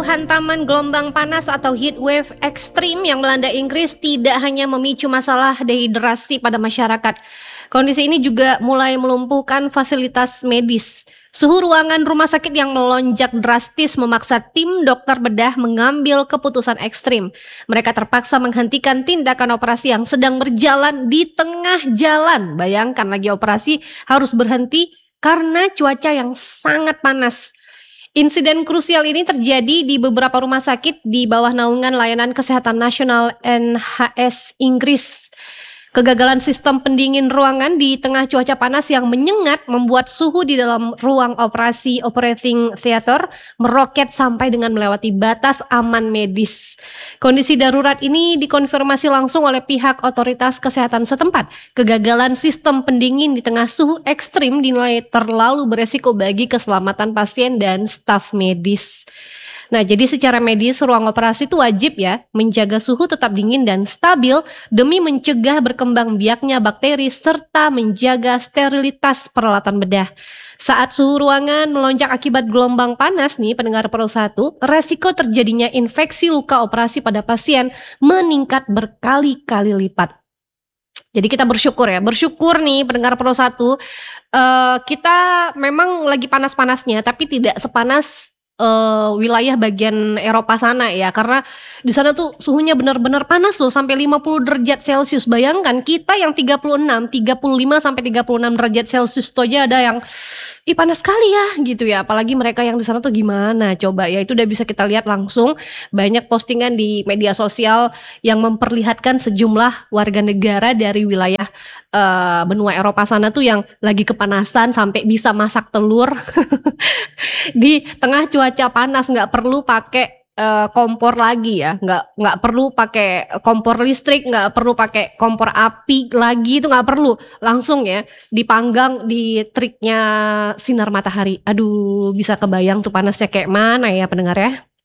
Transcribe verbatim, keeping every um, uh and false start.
Hantaman gelombang panas atau heat wave ekstrim yang melanda Inggris tidak hanya memicu masalah dehidrasi pada masyarakat. Kondisi ini juga mulai melumpuhkan fasilitas medis. Suhu ruangan rumah sakit yang melonjak drastis memaksa tim dokter bedah mengambil keputusan ekstrim. Mereka terpaksa menghentikan tindakan operasi yang sedang berjalan di tengah jalan. Bayangkan lagi operasi harus berhenti karena cuaca yang sangat panas. Insiden krusial ini terjadi di beberapa rumah sakit di bawah naungan Layanan Kesehatan Nasional N H S Inggris. Kegagalan sistem pendingin ruangan di tengah cuaca panas yang menyengat membuat suhu di dalam ruang operasi operating theater meroket sampai dengan melewati batas aman medis. Kondisi darurat ini dikonfirmasi langsung oleh pihak otoritas kesehatan setempat. Kegagalan sistem pendingin di tengah suhu ekstrim dinilai terlalu beresiko bagi keselamatan pasien dan staf medis. Nah, jadi secara medis ruang operasi itu wajib ya menjaga suhu tetap dingin dan stabil demi mencegah berkembang biaknya bakteri serta menjaga sterilitas peralatan bedah. Saat suhu ruangan melonjak akibat gelombang panas nih pendengar Pro satu, resiko terjadinya infeksi luka operasi pada pasien meningkat berkali-kali lipat. Jadi kita bersyukur ya, bersyukur nih pendengar Pro satu, uh, kita memang lagi panas-panasnya tapi tidak sepanas Uh, wilayah bagian Eropa sana ya, karena di sana tuh suhunya benar-benar panas loh sampai lima puluh derajat Celcius. Bayangkan kita yang tiga puluh enam, tiga puluh lima sampai tiga puluh enam derajat Celcius tuh aja ada yang ih panas sekali ya gitu ya. Apalagi mereka yang di sana tuh gimana coba ya, itu udah bisa kita lihat langsung banyak postingan di media sosial yang memperlihatkan sejumlah warga negara dari wilayah uh, benua Eropa sana tuh yang lagi kepanasan sampai bisa masak telur di tengah cuaca cuaca panas, nggak perlu pakai uh, kompor lagi ya, nggak nggak perlu pakai kompor listrik, nggak perlu pakai kompor api lagi, itu nggak perlu, langsung ya dipanggang di triknya sinar matahari. Aduh, bisa kebayang tuh panasnya kayak mana ya pendengar ya.